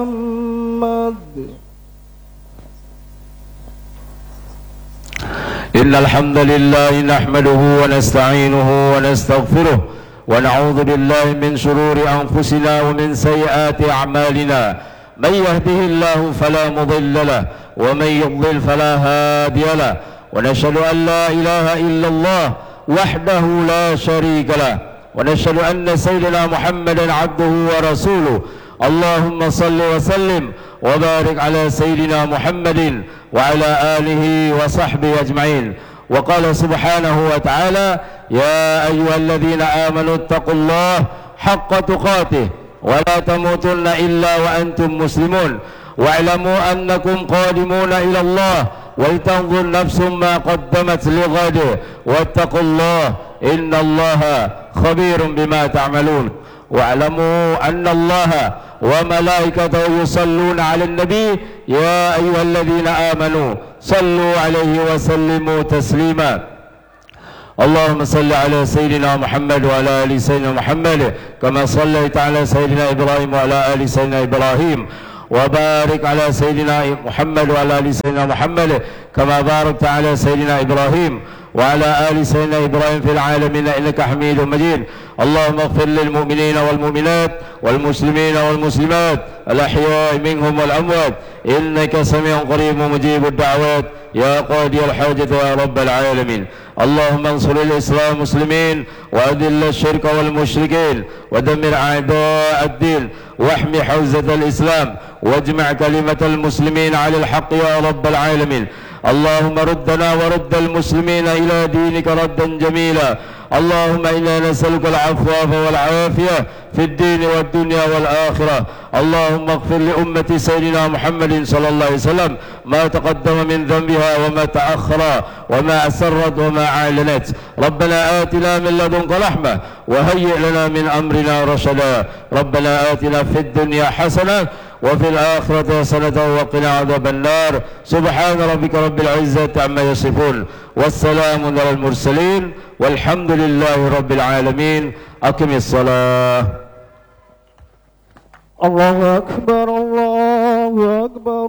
إن الحمد لله نحمده ونستعينه ونستغفره ونعوذ بالله من شرور أنفسنا ومن سيئات أعمالنا. من يهده الله فلا مضل له ومن يضلل فلا هادي له، ونشهد أن لا إله إلا الله وحده لا شريك له، ونشهد أن سيدنا محمدا عبده ورسوله. اللهم صل وسلم وبارك على سيدنا محمد وعلى آله وصحبه أجمعين. وقال سبحانه وتعالى: يا أيها الذين آمنوا اتقوا الله حق تقاته ولا تموتن إلا وأنتم مسلمون، واعلموا أنكم قادمون إلى الله ولتنظر نفس ما قدمت لغد، واتقوا الله إن الله خبير بما تعملون. واعلموا أن الله وملائكته يصلون على النبي يا أيها الذين آمنوا صلوا عليه وسلموا تسليما. اللهم صل على سيدنا محمد وعلى آل سيدنا محمد كما صليت على سيدنا إبراهيم وعلى آل سيدنا إبراهيم، وبارك على سيدنا محمد وعلى آل سيدنا محمد كما باركت على سيدنا إبراهيم وعلى آل سيدنا إبراهيم في العالمين إنك حميد مجيد. اللهم اغفر للمؤمنين والمؤمنات والمسلمين والمسلمات الأحياء منهم والأموات إنك سميع قريب مجيب الدعوات يا قاضي الحاجة يا رب العالمين. اللهم انصر الإسلام والمسلمين وأذل الشرك والمشركين ودمر أعداء الدين واحمي حوزة الإسلام واجمع كلمة المسلمين على الحق يا رب العالمين. اللهم ردنا ورد المسلمين إلى دينك ردا جميلا. اللهم إنا نسألك العفو والعافية في الدين والدنيا والآخرة. اللهم اغفر لأمة سيدنا محمد صلى الله عليه وسلم ما تقدم من ذنبها وما تأخر وما أسرت وما أعلنت. ربنا آتنا من لدنك رحمة وهيئ لنا من أمرنا رشدا. ربنا آتنا في الدنيا حسنة وفي الآخرة حسنة وقنا عذاب النار. سبحان ربك رب العزة عما يصفون والسلام على المرسلين والحمد لله رب العالمين. أقم الصلاة. الله أكبر الله أكبر.